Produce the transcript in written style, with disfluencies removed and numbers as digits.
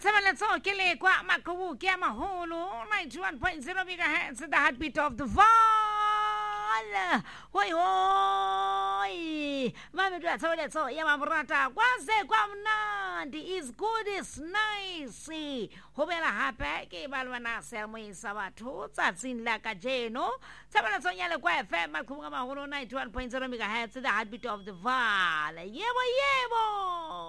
let's all kill it. Kwa Makawu, Gamaholo, 91.0 megahertz, the heartbeat of the Val. Hoi hoi. Mami dwa so let's all Yamabrata. Kwaze Kwamnandi is good, is nice. Hobela happy, Kibalwana Selmi Sabato, that's in Lakajeno. Let's all Yale Kwa FM, Makumaholo, 91.0 megahertz, the heartbeat of the Val. Yebo.